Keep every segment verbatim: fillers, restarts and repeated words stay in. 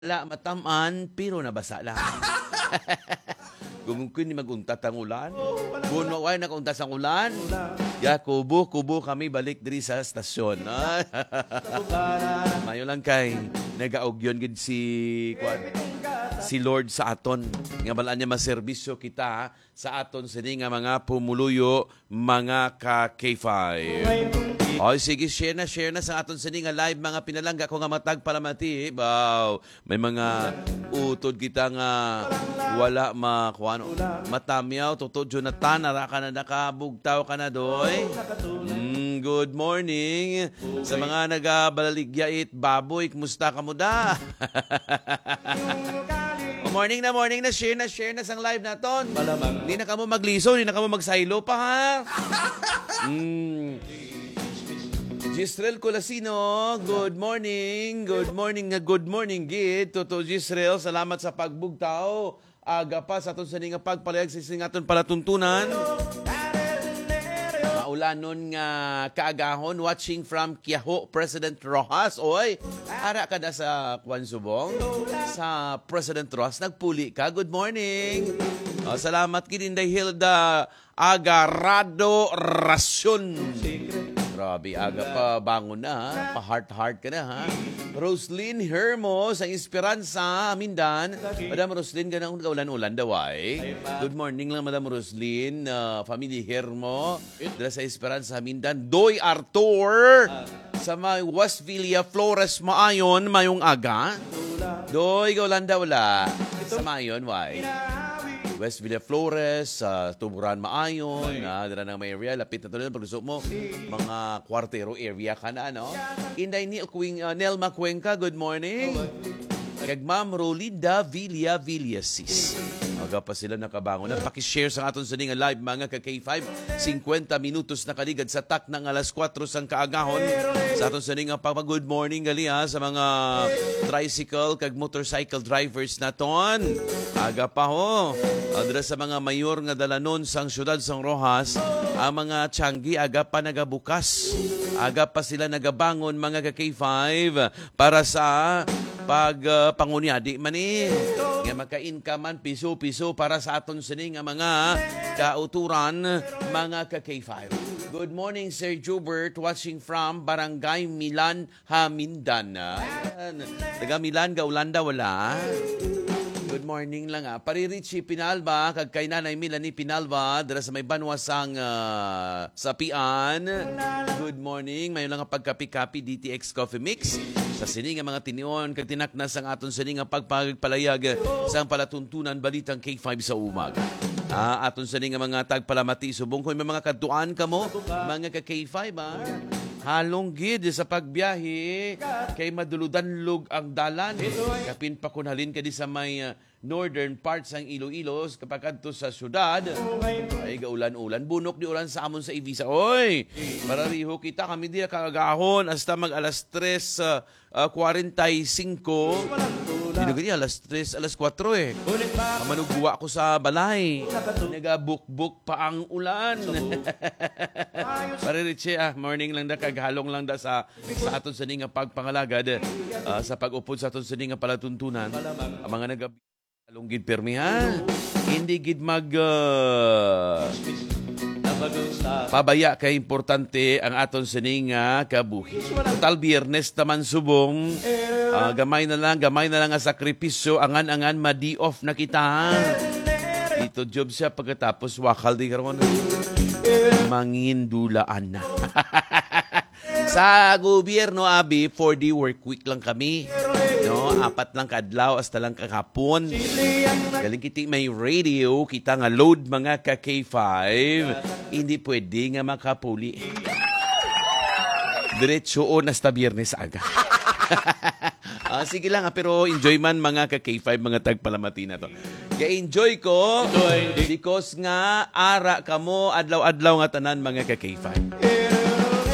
Wala matamaan, pero nabasa lang. Kung kung maguntat ang ulan, kung wala nakuntas ang ulan, ya kubo, kubo kami balik diri sa stasyon. Mayo lang kay nagaugyon gid si kwan, si Lord sa aton. Nga balaan niya maserbisyo kita sa aton sini nga mga pumuluyo, mga ka K five. Oy, sige, share na, share na sa aton sini nga live mga pinalangga ko nga matag palamati. Wow, may mga utod kita nga wala makuano. Matamyaw, tuto Jonathan, ara ka na nakabugtaw ka na doy. Mm, good morning. Sa mga nagabalaligya it, baboy, kumusta ka mo da? Morning na, morning na, share na, share na sang live naton. Hindi na ka mo magliso, hindi na ka mo magsaylo pa ha. Mm. Gisrel Colasino, good morning. Good morning, good morning, gid. Toto Gisrel, salamat sa pagbugtaw. Aga pa sa aton sa nga pagpalayag sa singaton palatuntunan. Maulanon nga kaagahon, watching from Quiaho, President Rojas. Oy, ara ka na sa Kwan Subong, sa President Rojas. Nagpuli ka, good morning. Oh, salamat kininday Hilda Agarado Rasyon. Grabe, aga pa bangon na ha. Pa-heart-heart ka na ha. Roslyn Hermo sa Esperanza, Mindan. Madam Roslyn, ganang ulan-ulan daw ay. Good morning lang, Madam Roslyn. Uh, Family Hermo. Dala sa Esperanza, Mindan. Doy Artur. Sa may West Villa, Flores, Maayon, mayong aga. Doy, gaulan daw la. Sa Maayon, why? West Villa Flores, uh, Tuburan Maayon, uh, dala ng may area, lapit na ito na, pag-usok mo, mga kwartero area ka na, no? Inday ni Queen, uh, Nelma Cuenca, good morning. Kag Ma'am Rolinda Villa Villasis. Aga pa sila nakabangon. Pakishare sa aton sa nga live mga ka K five. fifty minutos na kaligad sa tak ng alas kwatro sang kaagahon. Sa aton sa nga pag good morning gali ha, sa mga tricycle kag motorcycle drivers naton. Aga pa ho. Adra sa mga mayor nga dalanon sang syudad sang Rojas, ang mga tiyanggi aga pa nagabukas. Aga pa sila nagabangon mga ka K five para sa pag uh, pangunyadi man eh. Nga maka-income man piso-piso para sa aton sini nga mga kauturan mga ka K five. Good morning, Sir Jubert, watching from Barangay Milan, Hamindan. Taga Milan, Gaulanda, wala. Good morning lang ah. Paririchi Pinalba, kag kay Nanay Milani Pinalba, dara sa may banwasang uh, sapian. Good morning. Mayon lang nga pagkapi-kapi D T X Coffee Mix. Sa sini nga mga tinion, kag tinaknas ang aton sini nga pagpagpalayag sa palatuntunan balitang K five sa umaga. Ah, aton sini nga mga tagpalamati subong ko may mga kaduan kamo, mga ka K five ah. Halong gid sa pagbiyahe kay maduludanlog ang dalan. Kapin pa kunhalin kadi sa may uh, northern parts ng Iloilo kapag adto sa syudad. Ay gaulan-ulan bunok di ulan sa amon sa Ibiza. Oy, para riho kita kami di kagahon hasta mag alas tres uh, uh, forty-five. Dino gani alas tres, alas kwatro eh. Manugwa ko sa balay. Nagabukbuk pa ang ulan. Paririche ah, morning lang da kaghalong lang da sa sa aton sa nga pagpangalagad uh, sa pag-upod sa aton sa nga palatuntunan. Ang mga nag alunggid permi ha. Hindi gid mag uh, pabaya kay importante ang aton sining nga kabuhi. Total Biyernes taman subong. Uh, gamay na lang, gamay na lang nga sakripisyo, angan-angan ma-di off na kita. Ito job siya pagkatapos wakal di karon. Mangindulaan na. Sa gobyerno abi, four day work week lang kami. No, apat lang kadlaw hasta lang kakapon. Galing kiti may radio, kita nga load mga ka K five. Hindi pwede nga makapuli. Diretso o nasta Biyernes aga. Ah, sige lang ha, pero enjoy man mga ka K five, mga tagpalamati na to. Kaya enjoy ko because nga ara kamo adlaw-adlaw nga tanan mga ka K five.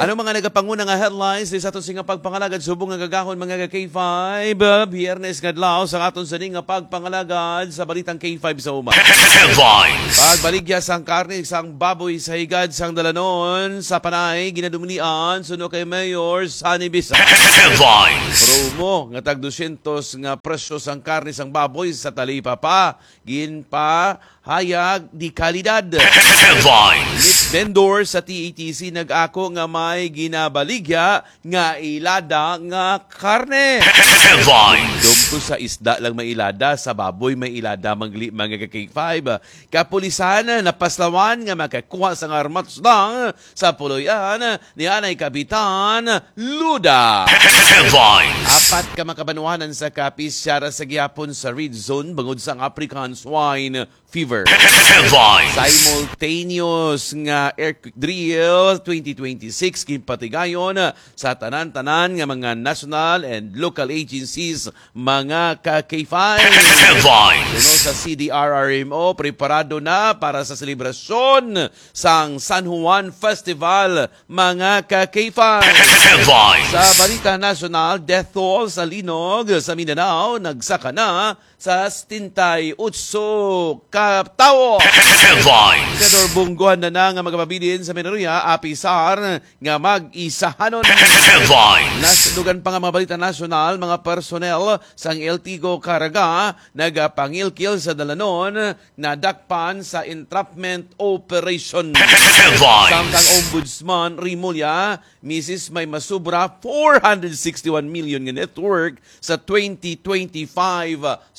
Ano mga nagapanguna nga headlines sa aton singa pagpangalagad subong nga gagahon mga ka K five Biyernes kadlaw sa aton sa nga pagpangalagad sa balitang K five sa uma. Headlines. Pagbaligya sang karne sang baboy sa higad sang dalanon sa panay ginadumunian suno kay Mayor Sunny Bisa. Headlines. Promo nga tag two hundred nga presyo sang karne sang baboy sa talipapa gin pa hayag di kalidad. Headlines. Meat vendor sa T A T C nag-ako nga may ginabaligya nga ilada nga karne. Headlines. Dumpo sa isda lang may ilada, sa baboy may ilada mangli mga ka K five. Kapulisan napaslawan nga makakuha sa armas lang sa puloyan ni Anay Kapitan Luda. Headlines. Apat ka makabanuanan sa kapis syara sa gihapon sa red zone bangod sa African swine fever. Headlines. Simultaneous nga air drill twenty twenty-six kinpatigayon sa tanan-tanan nga mga national and local agencies mga ka K five. Headlines. Suno sa C D R R M O preparado na para sa selebrasyon sang San Juan Festival mga ka K five. Headlines. Sa balita national, death toll sa linog sa Mindanao nagsaka na sa setenta y ocho ka tawo. Headlines. Senador Bungguan na na nga magpabilin sa Minoria, apisar nga mag-isahanon. Headlines. Naslugan pa nga mga balita nasyonal, mga personnel sang El Tigo Caraga nagapangilkil sa dalanon na dakpan sa entrapment operation. Headlines. Samtang Ombudsman Rimulya, Missus may masubra four hundred sixty-one million nga network sa twenty twenty-five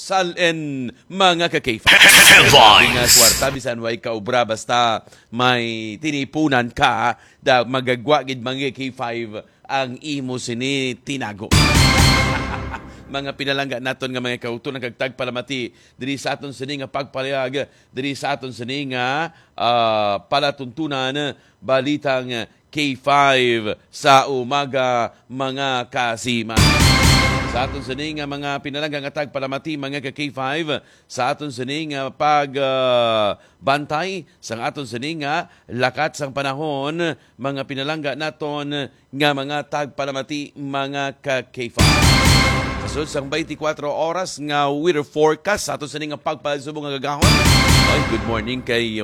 salen mga ka-K five. Headlines. Nga kwarta bisan way kaubra basta may tinipunan ka da magagwa gid mga K five ang imo sini tinago. Mga pinalangga naton nga mga kauto nagagtag palamati diri sa aton sini nga pagpalayag diri sa aton sini nga uh, palatuntunan balitang K five sa umaga mga kasima. Sa aton sini nga mga pinalangga nga tagpalamati mga ka K five sa aton sini nga pag uh, bantay sa aton sini nga lakat sang panahon mga pinalangga naton nga mga tagpalamati mga ka K five. Kasunod sang twenty-four oras nga weather forecast sa aton sini nga pagpasubong nga gagahon. Ay, good morning kay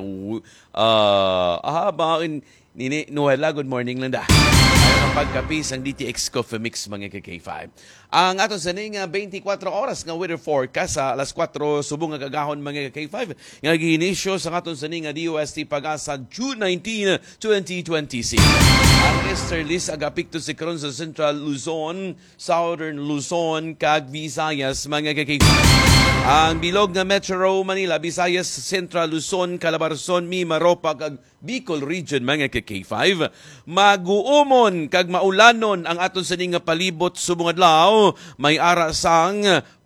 uh, ah baon nini Noela, good morning lang da. Ang pagkapis ang D T X Coffee Mix mga ka K five. Ang aton sa ning twenty-four oras nga weather forecast sa alas four subong nga gagahon mga ka K five nga giinisyo sa aton sa ning D O S T pag-asa June nineteenth, twenty twenty-six. Ang easterlies agapikto si karon sa Central Luzon, Southern Luzon kag Visayas mga ka K five. Ang bilog nga Metro Manila, Visayas, Central Luzon, Calabarzon, Mimaropa kag Bicol Region mga ka K five. Maguumon kag maulanon ang aton sa ning palibot subong adlaw, may ara sang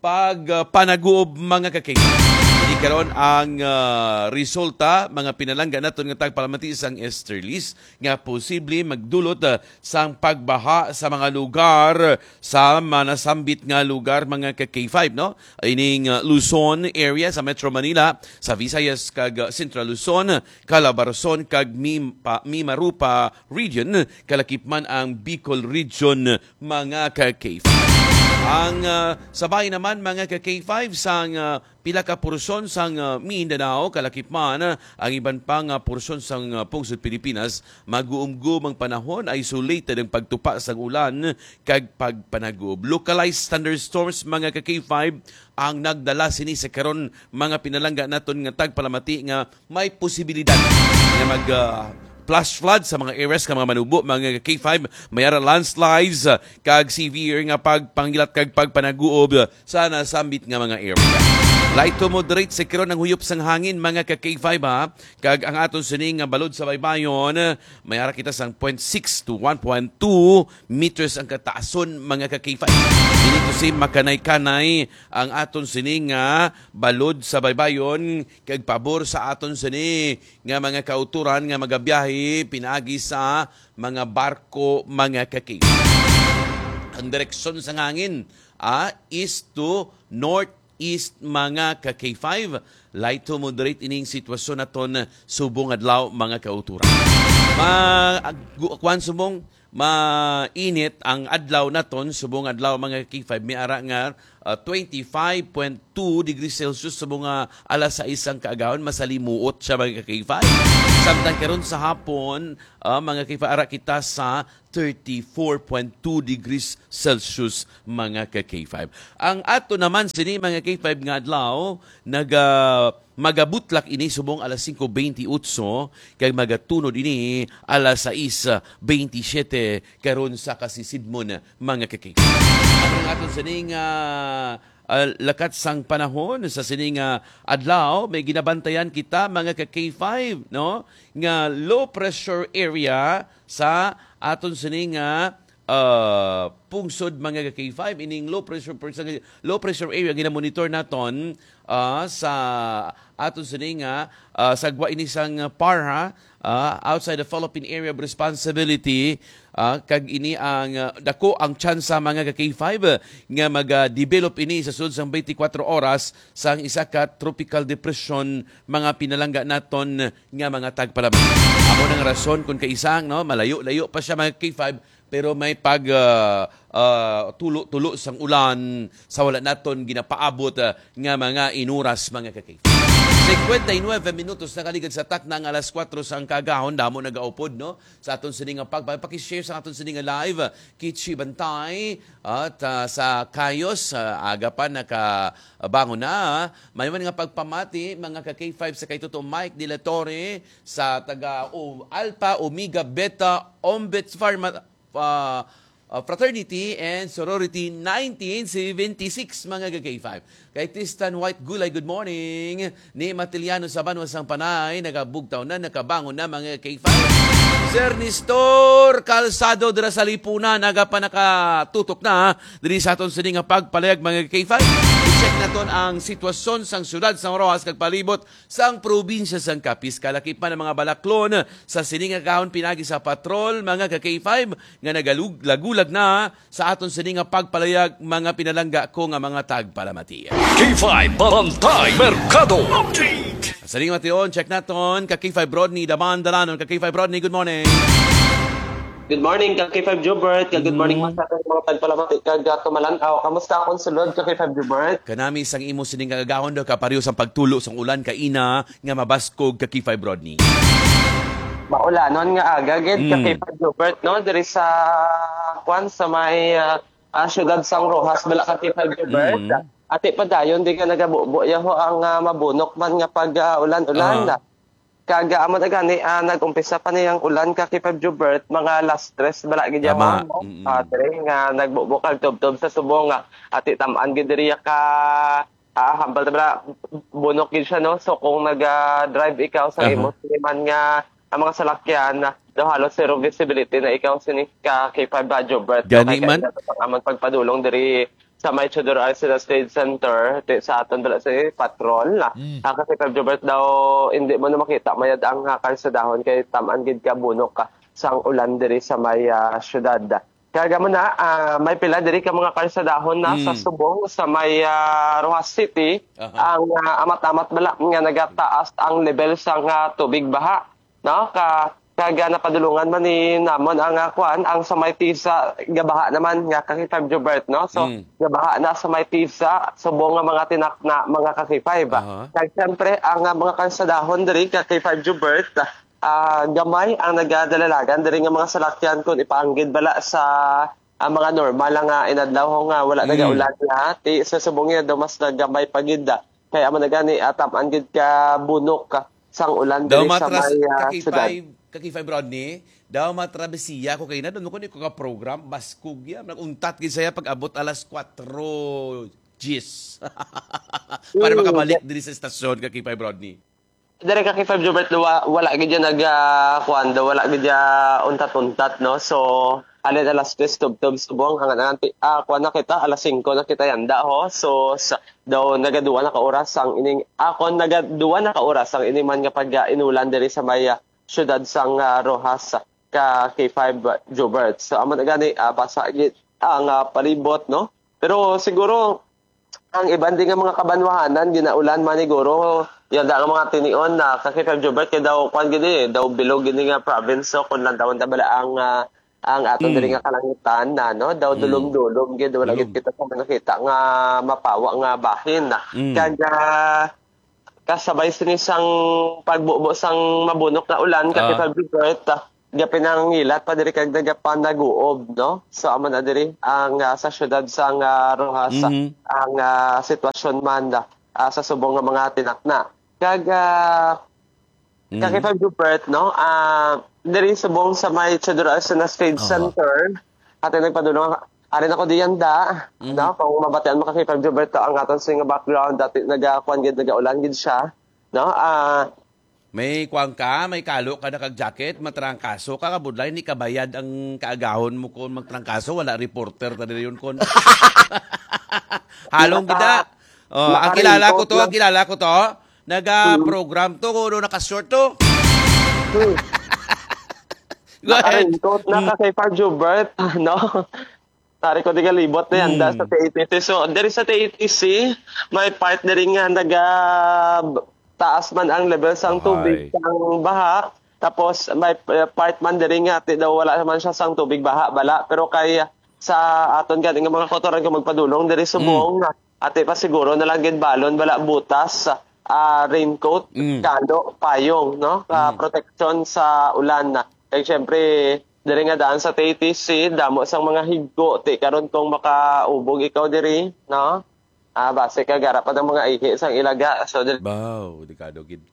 pagpanaguob mga ka K five. Hindi karon ang uh, resulta mga pinalangga naton nga tagpalamati sang easterlies nga posible magdulot uh, sang pagbaha sa mga lugar sa manasambit nga lugar mga ka K five no. Ining uh, Luzon area sa Metro Manila, sa Visayas kag uh, Central Luzon, Calabarzon kag Mimpa, Mimaropa region, kalakip man ang Bicol region mga ka K five. Ang uh, sabay naman mga ka K five sang uh, pila ka porsyon sang uh, Mindanao, kalakip man uh, ang iban pang uh, porsyon sang uh, pungsod Pilipinas, mag-uumgum ang panahon, isolated ang pagtupa sang ulan kag pagpanagub. Localized thunderstorms mga ka K five ang nagdala sini sa karon mga pinalangga naton nga tagpalamati nga may posibilidad nga mag uh, flash flood sa mga areas ka mga manubo mga K five, mayara landslides kag severe nga pagpangilat kag pagpanaguob sa nasambit nga mga area. Light to moderate sa karon ang huyop sang hangin mga ka K five ha. Kag ang aton sining nga balod sa baybayon mayara kita sang zero point six to one point two meters ang kataason mga ka K five. Dito si makanay-kanay ang aton sining nga balod sa baybayon kag pabor sa aton sini nga mga kauturan nga magabiyahe pinaagi sa mga barko mga ka K five. Ang direksyon sang hangin ah, east to north east mga ka K five. Light to moderate ining sitwasyon naton subong adlaw mga kauturan. Ma kuan subong mainit ang adlaw naton subong adlaw mga K five may ara nga uh, twenty-five point two degrees Celsius subong uh, alas sais ang kaagahon masalimuot siya mga K five. Samtang karon sa hapon uh, mga K five ara kita sa thirty-four point two degrees Celsius mga K five. Ang ato naman sini mga K five nga adlaw naga magabutlak ini subong alas five twenty-eight kay magatunod ini alas sais twenty-seven karon sa kasisidmon mga K five. Ang aton sining uh, uh, lakat sang panahon sa sining uh, adlaw may ginabantayan kita mga K five no nga low pressure area sa aton sining uh, uh, pungsod mga K five ining low pressure low pressure area ginamonitor naton uh, sa aton sining uh, uh, sagwa ini sang PARHA uh, outside the Philippine Area of Responsibility uh, kag ini ang uh, dako ang tsansa mga K five uh, nga mag-develop ini sa sud sang twenty-four oras sang isa ka tropical depression mga pinalangga naton nga mga tagpalaman. Ako nang rason kung kaisang no malayo-layo pa siya mga K five pero may pag uh, uh, tulo-tulo sang ulan sa wala naton ginapaabot uh, nga mga inuras mga K five. fifty-nine minutos na kaligid sa tak ng alas four sa ang kagahon damo nagaupod no sa aton sining nga pag paki-share sa aton sining live Kitchi Bantay at uh, sa Kayos uh, aga pa nakabangon na may man nga pagpamati mga ka K five sa kay Toto Mike De La Torre sa taga o, Alpha Omega Beta Ombets Pharma uh, Uh, fraternity and Sorority nineteen seventy-six mga K five. Kay Tristan White Gulay, good morning. Ni Matiliano sa Banwas ang Panay, nagabugtaw na, nakabangon na mga K five. Sir Nestor Calzado dira sa Lipunan, naga pa nakatutok na diri sa aton sining nga pagpalayag mga K five. I-check naton ang sitwasyon sang syudad sang Rojas kag palibot sang probinsya sang Capiz. Kalakip pa ng mga balaklon sa sining nga kahon pinagi sa patrol mga K five nga nagalugulag na sa aton sining nga pagpalayag mga pinalangga ko nga mga tagpalamati. K five Bantay Mercado Update. Sa sining mation, check naton ka K five Rodney Daman Dalanon. Ka K five Rodney, good morning. Good morning, ka K five Jobert. Good morning mm. mga mga tagpalamati kag tumalanaw. Kamusta akong sulod ka K five Jobert? Kanami sang imo sining kagahon do ka pareho sang pagtulo sang ulan ka ina nga mabaskog ka K five Rodney. Maulanon nga aga gid ka Mm. K five Jobert no diri sa kwan sa may uh, uh, syudad sang Rojas bala ka K five Jobert. Mm. Ati pa dayon di ka nagabubo yaho ang uh, mabunok man nga pag uh, ulan-ulan na. Uh-huh. Kaga amo gani uh, nag-umpisa pa niyang ulan ka K five Jobert mga last stress bala gid yaho Tama. no. Mm. Ah, dire nga nagbubukal tub-tub sa subong nga ati tam-an gid diri ka ah hambal bala bunok gid siya no. So kung nag-drive ikaw sa Uh-huh. imo man nga ang mga salakyan na daw halos zero visibility na ikaw sini ka K five Jobert. Gani man. Amon pagpadulong diri sa may Chodor Arcela State Center di, sa aton bala sa patrol na mm. uh, kasi K five Jobert daw hindi mo na makita mayad ang hakal sa dahon kay taman gid ka bunok ka sang ulan diri sa may uh, syudad. Kaya mo na uh, may pila diri ka mga kalsadahon na mm. sa Subong sa may uh, Rojas City. Uh-huh. Ang uh, amat-amat bala nga nagataas ang level sang uh, tubig baha no ka kaga napadulungan man ni namon ang uh, kwan ang sa may Tisa gabaha naman nga ka K five Jobert no. So mm. gabaha na sa may Tisa Subong nga mga tinak na mga ka K five. Uh-huh. Kaya siyempre ang uh, mga kalsadahon diri ka K five Jobert uh, gamay ang nagadalalagan diri nga mga salakyan kun ipaanggid bala sa uh, mga normal nga inadlaw nga wala mm. nagaulan na ti sa Subong nga daw mas nagamay pagid kaya amo nagani atam uh, anggid ka bunok ka sang ulan diri sa may uh, syudad. Ka K five Rodney, daw matrabesiya ko kay na doon ko ni ko ka program baskog ya naguntat gid saya pag abot alas four gis. Para makabalik diri sa estasyon ka K five Rodney. Dire ka K five Jobert wala, wala gid nag uh, kuan daw wala gid ya untat-untat no. So alin alas tres tub-tub subong hanggang nanti ah kuan na kita alas five na kita yanda ho. So sa, daw nagaduwa na ka oras ang ining akon ah, nagaduwa na ka oras ang ining man nga pag uh, inulan diri sa may uh, syudad sang uh, Rojas ka K five Jobert. So amo na gani uh, basa gid ang uh, palibot no. Pero siguro ang iban din nga mga kabanwahanan ginaulan man siguro yan da nga mga tinion na ka K five Jobert kay daw kwan gid eh daw bilog gid nga province so kun lang daw bala ang uh, ang aton Mm. diri nga kalangitan na no daw dulom-dulom gid wala gid Dulom. kita sa nakita nga mapawa nga bahin na Mm. kag ah, kasabay sini sang pagbubo sang mabunok na ulan kag Ah. Gilbert gapin ang ilat pa diri kag nagapan naguob no so amo na diri ang ah, sa syudad sang ah, Rojas Mhm. ang ah, sitwasyon man ah, sa subong nga mga tinakna kag ah, Mhm. Kakipag Gilbert, no? Ah, diri subong sa may Chedora na Trade Aha. Center. At nagpadulong ari na ko diyan da, no? Kung mabatian mo Kakipag Gilbert ang aton sa nga background dati nagakuan gid nagaulan gid siya, no? Ah, May kuwang ka, may kalo ka na kag jacket, matrangkaso ka, kabudlay, ni kabayad ang kaagahon mo kung magtrangkaso, wala reporter ta diri yun kon. Halong gida. Oh, ang kilala ko to, ang kilala ko to. Naga-program to, kung ano naka-short to. hmm. Go ahead. Naka-raincoat na Kakipag Gilbert, no? Tari ko di kalibot na yan da sa T A T C. So, diri sa T A T C, may part diri nga naga taas man ang level sang tubig Ay. sang baha. Tapos may uh, part man diri nga ti daw wala man siya sang tubig baha bala pero kay sa aton gani nga mga kotoran ko magpadulong diri subong mm. ate pa siguro na lang gid balon bala butas uh, raincoat Mm. kado payong no uh, protection sa ulan na kay syempre diri nga daan sa T A T C damo sang mga higgo ti karon kung makaubog ikaw diri no ah base ka garapan ng mga ihi sang ilaga so diri Bow, dekado gid.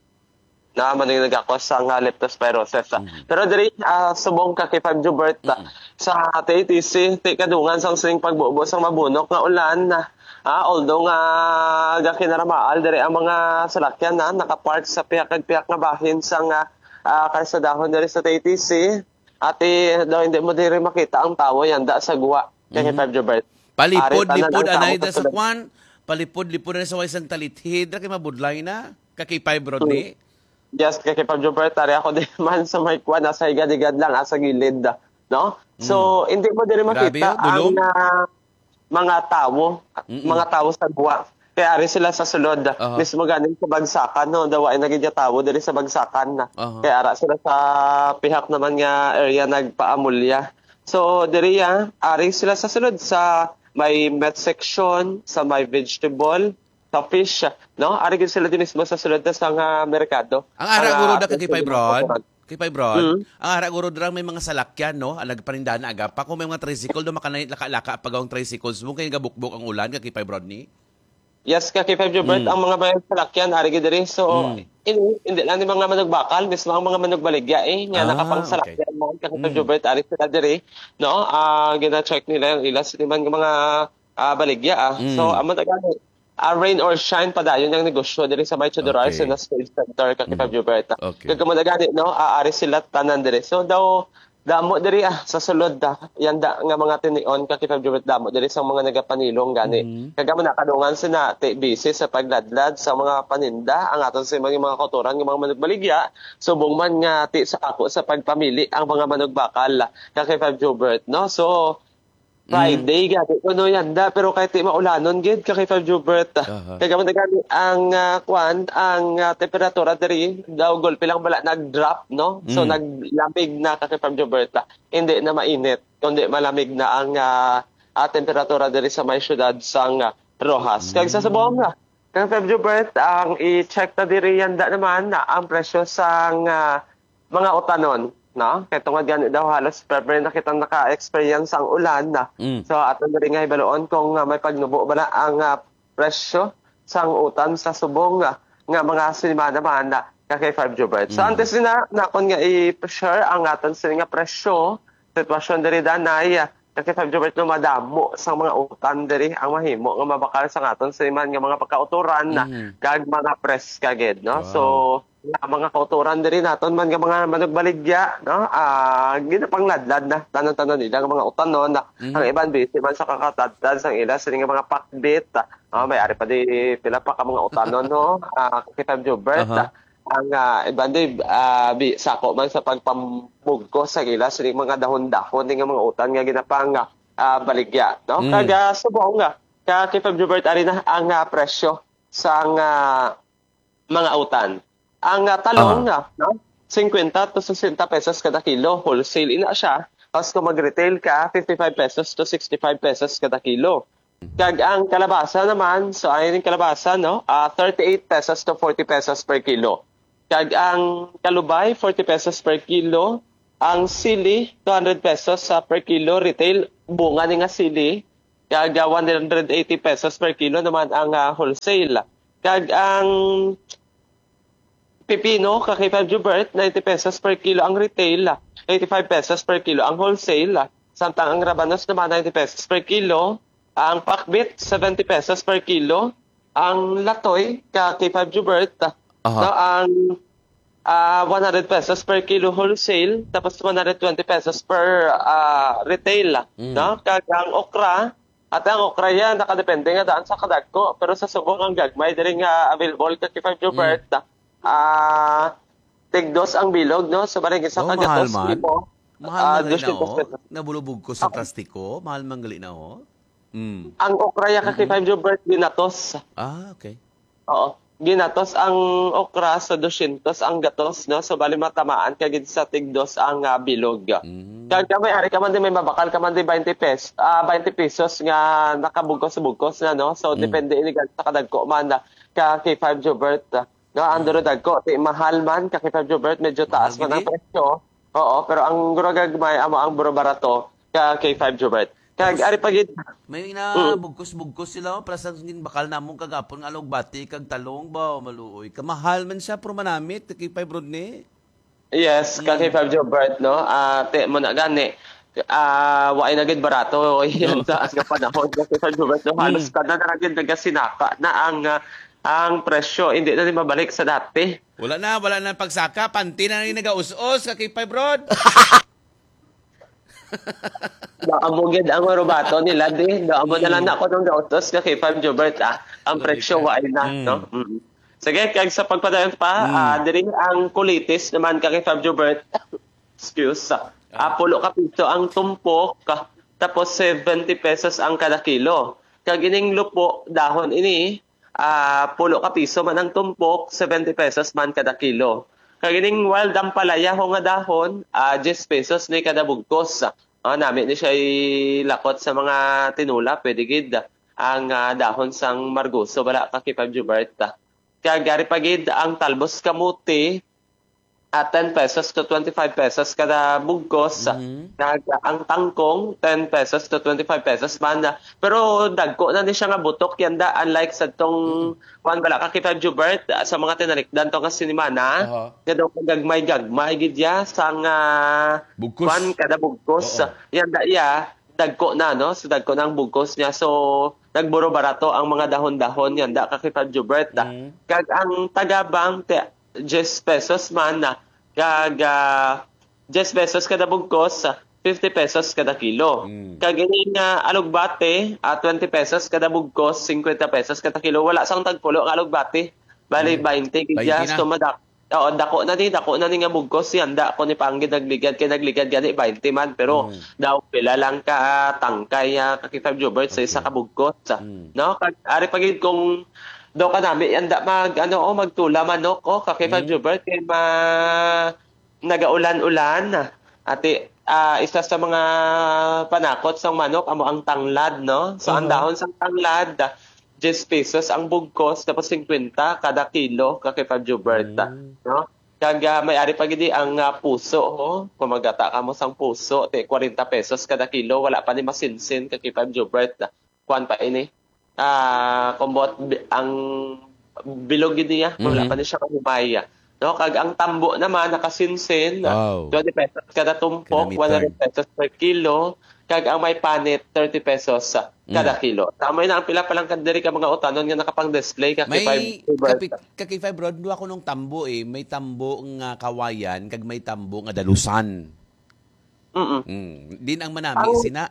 na maningig ako sa nga leptospirosis. Mm-hmm. Pero diri uh, subong ka kay Pag Gilbert mm-hmm. sa T A T C ti kadungan sang sing pagbubo sang mabunok nga ulan na ah, although nga uh, kinaramaal diri ang mga salakyan na nakapark sa piyak kag piyak nga bahin sang uh, kalsadahon diri sa T A T C ati daw hindi mo diri makita ang tawo yanda sa guwa kay mm-hmm. Pag Gilbert. Palipod-lipod anay da sa kwan. Palipod-lipod na sa waisang talithid kay mabudlay na. Kakipay broad ni. Yes, kay Pag Gilbert, tari ako din man sa may kwan, nasa higad-higad lang, asa gilid, no? So, hindi mo din makita Grabe, ang dulong. uh, mga tao, Mm-mm. mga tao sa buwa. Kaya ari sila sa sulod, Aha. mismo ganing sa bagsakan, no? Dawa ay nagigya tao diri sa bagsakan na. Aha. Kaya ara sila sa pihak naman nga area nagpaamulya. So, diri ya, ari sila sa sulod sa may meat section, sa may vegetable, sa fish, no? Ari gid sila din mismo sa sulod na sa nga merkado. Ang ara guro da ah, kakipay broad. Kipay broad. Mm. Ang ara guro drang may mga salakyan no, alag parindahan aga pa kung may mga tricycle do makanay laka-laka pagawang tricycles mo kay gabukbok ang ulan kakipay broad ni. Yes, kay Five Gilbert, Mm. ang mga bayan sa lakyan, ari gid diri. So, Mm. hindi, hindi lang yung mga manugbakal, mismo ang mga manugbaligya eh, nga Ah, nakapang sa okay. lakyan mo, kay Five Mm. Gilbert, ari sila diri, no? Ah, gina-check nila yung ilas, di man yung mga ah, baligya ah. Mm. So, amo na gani, ah, rain or shine pa dayon yung negosyo diri sa May Chodorales Okay. na State Center kay Five Gilbert. Okay. Kag mo na gani, no? Ah, ari sila tanan diri. So, daw damo diri ah sa sulod da yan da nga mga tinion ka Five Gilbert damo diri sa mga nagapanilong gani Mhm. kag mo nakadungan sina ti busy sa pagladlad sa mga paninda ang aton sa mga mga kotoran nga mga manugbaligya subong man nga ti sa ako sa pagpamili ang mga manugbakal ka Five Gilbert no so Friday gani kuno yan da pero kahit di maulanon gid ka Five Gilbert Aha. kag mo gani ang uh, kwan ang uh, temperatura diri daw gulpi lang bala nag-drop no so Mm. naglamig na ka Five Gilbert hindi na mainit kundi malamig na ang uh, uh, temperatura diri sa may syudad sang uh, Rojas kag sa subong nga kag Five Gilbert ang i-check ta diri yan da naman na ang presyo sang uh, mga utanon no kay tungod gani daw halos prefer na kitang naka-experience ang ulan na Mm. so aton diri nga ibaloon kung uh, may pagnubo bala ang uh, presyo sang utan sa subong nga nga mga sinima naman na kay Five Gilbert. So antes na nakon nga i-share ang aton sa nga presyo sitwasyon diri danay kay Five Gilbert no madamo sang mga utan diri ang mahimo nga mabakal sa aton sa iman nga mga pagkauturan na Mhm. kag mga press kagid no. Wow. So nga mga kauturan diri naton man nga mga manugbaligya no ah ginapangladlad na tanan-tanan nila nga mga utanon na Mhm. ang iban busy man sa kakatadtad sang ila sa nga mga pakbit ah may ari pa di pila pa ka mga utanon no ah kay Five Gilbert Aha. ang uh, iban di ah, bi sako man sa pagpamugko sa ila sa mga dahon-dahon nga mga utan nga ginapang ah, baligya no Mm. kag uh, subong nga ka kay Five Gilbert ari na ang ah, presyo sang ah, mga utan. Ang uh, talong nga, no? fifty to sixty pesos kada kilo, wholesale ina siya. Tapos kung mag-retail ka, fifty-five pesos to sixty-five pesos kada kilo. Kag ang kalabasa naman, so ayun yung kalabasa, no? Ah, thirty-eight pesos to forty pesos per kilo. Kag ang kalubay, forty pesos per kilo. Ang sili, two hundred pesos sa per kilo. Retail, bunga ni nga sili. Kag ah, one hundred eighty pesos per kilo naman ang ah, wholesale. Kag ang pipino, kaki five Jubert, ninety pesos per kilo ang retail. eighty-five pesos per kilo ang wholesale. Samtang ang rabanos naman, ninety pesos per kilo. Ang pakbit, seventy pesos per kilo. Ang latoy, kaki five Jubert, Aha. no, ang ah, one hundred pesos per kilo wholesale, tapos one hundred twenty pesos per ah, retail. No? Kag ang okra, at ang okra yan, nakadepende nga daan sa kadagko. Pero sa subong ang gagmay, diri nga available kaki five Jubert, ah, tigdos ang bilog, no? So, barang isa Oh, mahal kagatos, man. libo. Mahal Ah, man gali na doscientos ho. pesos. Nabulubog ko sa plastiko. Mahal man gali na ho. Mm. Ang okra ya kaki five Jubert, ginatos. Ah, okay. Oo. Ginatos ang okra sa doscientos ang gatos, no? So, bali matamaan kagid sa tigdos ang ah, bilog. Mm. Kag may ari ka man din may mabakal ka man din twenty pesos, ah twenty pesos nga nakabugkos-bugkos na, no? So, depende ini sa kadagko man na ka kay five Jubert. No, ang duro dagko, ti mahal man ka kay five Jubert, medyo taas Mahal man ang gid. presyo. Oo, pero ang guro gagmay amo ang buro barato ka kay five Jubert. Kag ari pagid May na bugkos-bugkos sila. Para sa bakal na mong kagapon nga bati kag talong ba o maluoy. Kamahal man siya pero manamit. Kay five Rodney. yes, ka kay five Jubert, no? Ah, te mo na gani. Ah, wa na gid barato yan sa as nga panahon ka kay five Jubert, no? Halos kada na gid nagasinaka na ang ah, ang presyo hindi na din mabalik sa dati. Wala na, wala na pagsaka. Panty na rin nag-us-us kay five Rod. Nakamugid ang robato nila di. Naamo na lang ako nung gautos ka kay five Jubert, ah. Ang presyo wa na, no? Mm. Sige, kag sa pagpadayon pa, ah, diri ang kulitis naman ka kay five Jubert. Excuse. Ah, pulo ka piso ang tumpok, ka, tapos seventy pesos ang kada kilo. Kag ining lupo dahon ini, ah, pulo ka piso man ang tumpok, seventy pesos man kada kilo. Kag ining wild ang palaya ho nga dahon, ah, ten pesos ni kada bugkos. Ah, nami ni siya lakot sa mga tinula, pwede gid ang ah, dahon sang marguso wala ka kay five Jubert. Kag gari pagid ang talbos kamuti at ten pesos to twenty-five pesos kada bugkos. Kag ang tangkong ten pesos to twenty-five pesos man. Pero dagko na ni siya nga butok yanda, unlike sa tong kuan bala ka kay five Jubert, sa mga tinalikdan to nga sinimana. Aha. Kada gagmay gagmay gid ya sang ah, Bugkos. kuan kada bugkos. Yanda iya dagko na, no? So dagko na ang bugkos niya. So nagburo barato ang mga dahon-dahon yanda ka kay five Jubert. Kag ang tagabang te ten pesos man na kag uh, ten pesos kada bugkos, fifty pesos kada kilo. Kag ini nga alugbate, uh, twenty pesos kada bugkos, fifty pesos kada kilo. Wala sang tagpulo nga alugbate. Bali twenty kaya twenty na. so madak. Oo, dako na ni, dako na ni nga bugkos yan. Dako ni panggid nagligad kay nagligad gani twenty man pero daw pila lang ka tangkay uh, kay five Jubert sa isa ka bugkos. No? Kag ari pagid kung do ka nami anda mag ano o magtula manok o kay five Jubert kay ma nagaulan-ulan ati ah, isa sa mga panakot sang manok amo ang tanglad, no? So ang dahon sang tanglad ten pesos ang bugkos tapos fifty kada kilo ka kay five Jubert, no? Kag uh, may ari pagidi ang uh, puso ho, kung magata ka mo sang puso te forty pesos kada kilo, wala pa ni masinsin ka kay five Jubert. Kuan pa ini ah kumbot bi- ang bilog gid niya, wala pa ni siya kahumaya. No, kag ang tambo naman nakasinsin, Wow. twenty pesos kada tumpok, Kilometer. one hundred pesos per kilo. Kag ang may panit, thirty pesos sa kada kilo. Tama na ang pila pa lang kadiri ka mga utanon nga nakapang-display ka kay five May Jubert. kapi, kaki five Rod, duwa ko nung tambo eh. May tambo nga kawayan, kag may tambo nga dalusan. Mm. Mm. Din ang manami Ang- sina.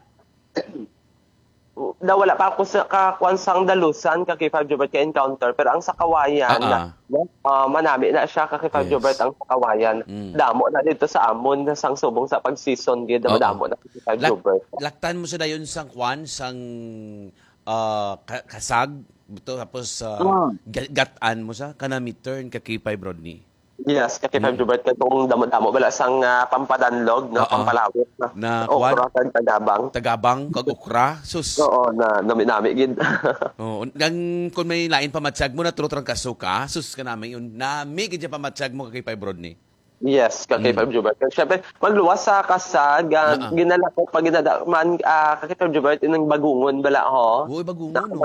Na wala pa ako sa kakuan sang dalusan ka kay five Jubert ka encounter, pero ang sa kawayan Ah, ah. na uh, manami na siya ka kay five Yes. Jubert ang sa kawayan. Mm. Damo na dito sa amon na sang subong sa pag-season gid, Oo. damo na kay five Lak- Jubert. laktan mo sa dayon sang kwan, sang ah, ka- kasag, buto, tapos ah, Mm. ga- gatan mo sa kanami turn kaki five Rodney. Yes, kay five Jubert katong damo-damo bala sang uh, pampadanlog no, Oo. pampalawit na. Na o kuwan? kag tagabang. Tagabang, kag okra, sus. Oo, na nami-nami gid. Oo, nang kung may lain pamatsag mo na trutrang kasuka, sus ka namin yun. Nami gid pamatsag mo kay Five Rodney. Yes, kay five Jubert. Siyempre, magluwas sa kasag, uh, Oo. ginala ko pag ginada man uh, kay five Jubert inang bagungon bala ho. Uy, bagungon, no?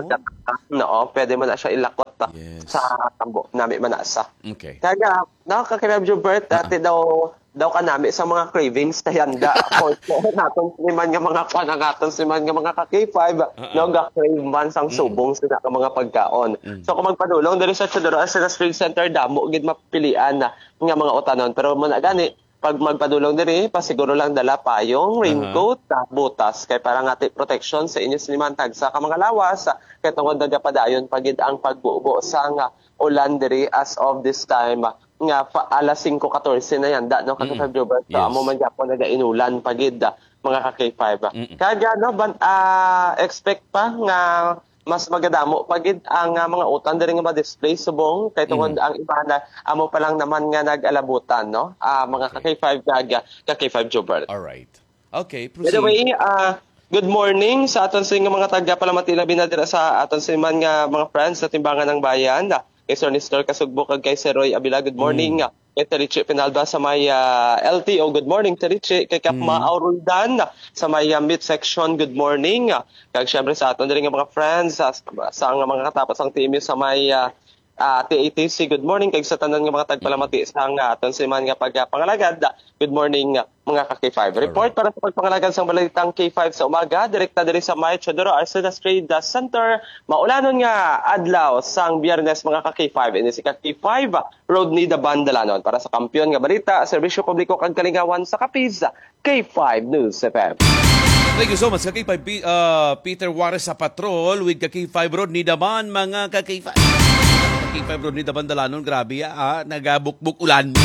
No, pwede mo na siya ilakot uh, Yes. sa tambo nami manasa. Okay. Kaya, no, kay five Jubert, dati daw daw ka nami sa mga cravings na yanda. Of course, naton man nga mga panangaton si man nga mga ka-K five, no, ga-crave man sang subong sila ka mga pagkaon. So kung magpadulong diri sa Chodoro sa Street Center damo gid mapilian na nga mga utanon, pero mo na gani pag magpadulong diri pasiguro lang dala payong, raincoat, uh butas kay para ngati protection sa inyo sinimantag sa ka mga lawas kay tungod nagapadayon pagid ang pagbubo sa nga ulan diri as of this time nga pa, alas five fourteen na yan da no kay five Jubert so Yes. amo man gyapon nagainulan pagid da, mga ka-K five. Kaya no ban ah, expect pa nga mas magadamo pagid ang uh, mga utan diri nga ma-display subong kay tungod ang iba na amo pa lang naman nga nag-alabutan no ah, mga ka-K five kaga ka-K five Jubert. All right. Okay, By proceed. the way, ah, good morning sa aton sa mga taga Palamatila binadira sa aton sa man nga mga friends sa timbangan ng bayan. Kay Sir Nestor Kasugbo kag kay Sir Roy Abila, good morning. Mm. Kay Teriche Pinalba sa may uh, L T O, good morning Teriche. Kay Kapma mm. Auruldan sa may uh, mid section, good morning. Kag syempre sa aton diri nga mga friends sa, sa mga katapos ang T M U sa may uh, uh, T A T C, good morning. Kag sa tanan nga mga tagpalamati sa nga aton sa man nga pagpangalagad, good morning mga ka-K five. Report para sa pagpangalagad sa balitang K five sa umaga, direkta diri sa May Chodoro Arceda Trade Center. Maulanon nga adlaw sang Biyernes mga ka-K five. Ini si ka-K five Road ni Daban Dalanon para sa kampiyon nga balita, serbisyo publiko kag kalingawan sa Capiz, K five News F M. Thank you so much, ka-K five uh, Peter Juarez sa patrol with ka-K five Road ni Daban, mga ka-K five. ka-K five Road ni Daban Dalanon, grabe ah, nagabukbuk ulan.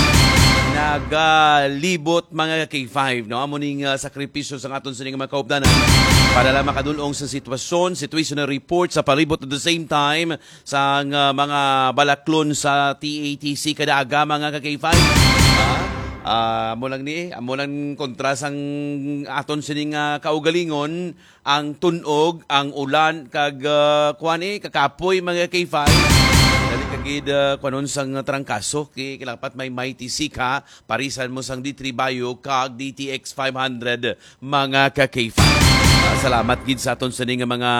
Nagalibot mga K five, no? Amuning uh, sakripisyo sa aton sa mga kaupdanan para lang makadulong sa sitwasyon, situational report sa palibot at the same time sa uh, mga balaklon sa T A T C kadaaga mga K five. Ah, uh, amo lang ni, amo lang kontras ang aton sining uh, kaugalingon, ang tunog, ang ulan kag uh, kuan eh kakapoy mga K five. Dali kagid uh, kuanon sang trangkaso kay kilapat may mighty sika parisan mo sang D three Bayo kag D T X five hundred mga ka K five. Uh, salamat gid sa aton sa nga mga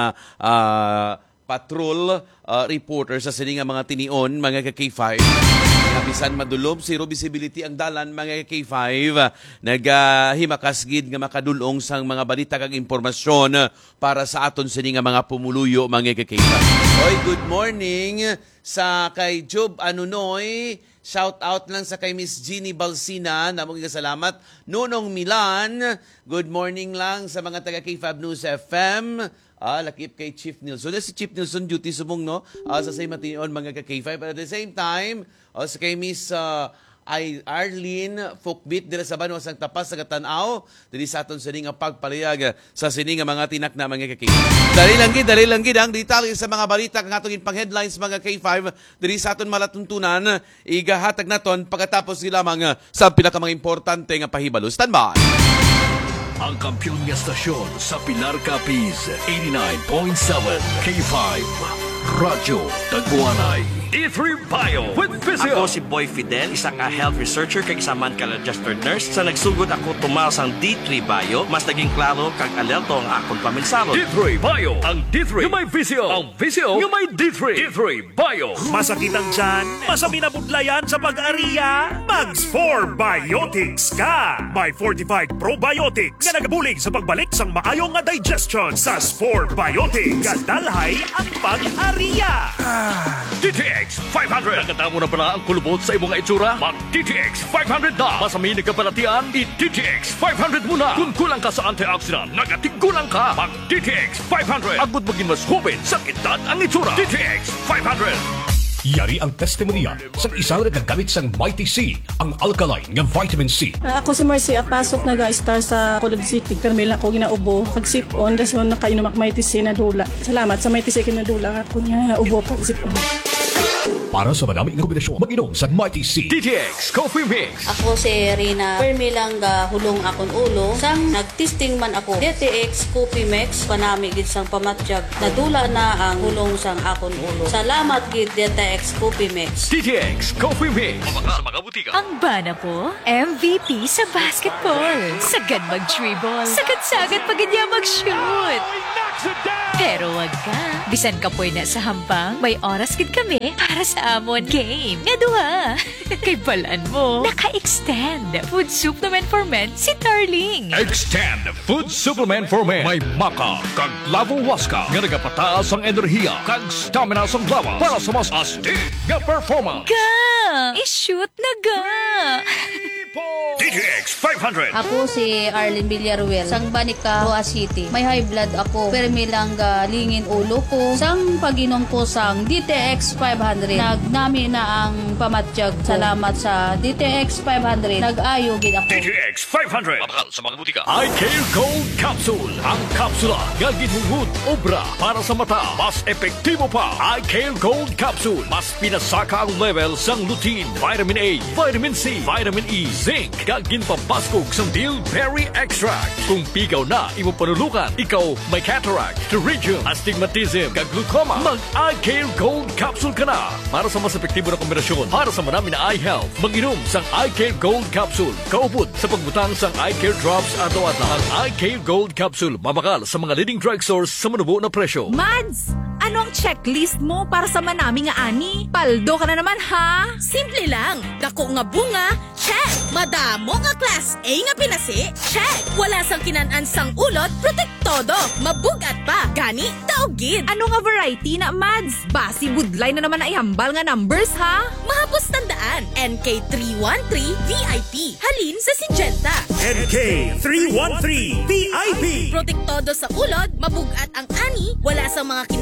uh, patrol uh, reporter sa sini nga mga tinion mga ka K five. Bisan madulom zero visibility ang dalan mga K five, nagahimakas gid nga makadulong sang mga balita kag impormasyon para sa aton sini nga mga pumuluyo mga K five. Oy, good morning sa kay Job Anunoy. Shout out lang sa kay Miss Jeannie Balsina, namong salamat. Nunong Milan, good morning lang sa mga taga K five News F M. Ah, lakip kay Chief Nilsson. Si Chief Nilsson duty sumong no. Ah, sa say mation mga ka K five. But at the same time, oh, sa kay Miss uh, ay Arlene Fukbit dira sa Banwas ang tapas sa Katanaw diri sa aton sini nga pagpalihag sa sini nga mga tinak na mga K five. Dali lang gid, dali lang gid ang detalye sa mga balita kang atong pang headlines mga K five diri sa aton malatuntunan igahatag naton pagkatapos sila mga sa pinaka mga importante nga pahibalo. Standby. Ang kampiyon niya stasyon sa Pilar Capiz, eighty-nine point seven K five. Radyo Taguanay. D three Bio with Physio. Ako si Boy Fidel, isang uh, health researcher kag isa man ka registered nurse. Sa nagsugod ako tumal sang D three Bio, mas naging klaro kag alerto ang akong paminsalo. D three Bio. Ang D three yung may Physio. Ang Physio yung may D three. D three Bio. Masakit ang tiyan, masami na budlayan sa pag-ariya, Mags four Biotics ka! May fortified probiotics na nagabulig sa pagbalik sang maayong nga digestion sa four Biotics. Kadalhay ang pag-ariya! D T X five hundred. Nagkata mo na pala ang kulubot sa imong itsura? Mag D T X five hundred na. Masami na kapalatian, i-D T X five hundred muna. Kung kulang ka sa antioxidant, nagatigulang ka. Mag D T X five hundred. Agud maging mas hubin sa kitad ang itsura. D T X five hundred. Yari ang testimonya sa isang nagagamit sang Mighty C, ang alkaline nga vitamin C. Uh, ako si Marcy Apasok, nag-star sa Colog City. Carmel ako ginaubo. Pag-sip-on, dason nakainumak Mighty C na dula. Salamat sa Mighty C kinadula. Ako niya ubo pag-sip-on. Para sa maraming kombinasyon, mag-inom sa Mighty C. D T X Coffee Mix. Ako si Rina Permi lang ga hulong akong ulo. Sang nagtisting man ako. D T X Coffee Mix panami gid sang pamatyag. Nadula na ang hulong sang akong ulo. Salamat gid D T X Coffee Mix. D T X Coffee Mix. Mabaka sa mga butika. Ang bana po, M V P sa basketball. Sagad mag-dribble. Sagad-sagad pagid niya mag-shoot. Pero wag ka. Bisan ka po na sa hampang, may oras gid kami para sa amon game. Nga duha. Kay balaan mo, naka-extend. Food supplement for men si Darling. Extend Food Supplement for Men. May maka, kag lavo waska. Nga nagapataas ang enerhiya, kag stamina sa lawa. Para sa mas astig nga performance. Ga! I-shoot na ga! D T X five hundred. Ako si Arlene Villaruel, sang Banica, Roa City. May high blood ako, permi lang ga lingin ulo ko. Sang paginom ko sang D T X five hundred, nagnami na ang pamatyag. Salamat sa D T X five hundred, nag-ayo gid ako. D T X five hundred. Mabakal sa mga butika. I Care Gold Capsule. Ang kapsula nga ginhungod obra para sa mata. Mas epektibo pa. I Care Gold Capsule. Mas pinasaka ang level sang lutein, vitamin A, vitamin C, vitamin E, zinc, gagin pampaskog sa bilberry extract. Kung pigaw na imo panulukan, ikaw may cataract, pterygium, astigmatism, kag glaucoma, mag-I Care Gold Capsule ka na. Para sa mas epektibo na kombinasyon, para sa marami na eye health, mag-inom sang I Care Gold Capsule. Kaupod sa pagbutang sang I Care Drops ato at ang I Care Gold Capsule. Mabakal sa mga leading drugstores sa manubo na presyo. Mads! Anong checklist mo para sa manami nga ani? Paldo ka na naman ha? Simple lang. Dako nga bunga, check. Madamo nga class A nga pinasi, check. Wala sang kinan-an sang ulot, protektodo. Mabugat pa. Gani, taogid. Ano nga variety na, Mads? Basi budlay na naman na ihambal nga numbers ha? Mahapos tandaan. N K three one three V I P. Halin sa Syngenta. N K three one three V I P. Protektodo sa ulod, mabugat ang ani, wala sa mga kin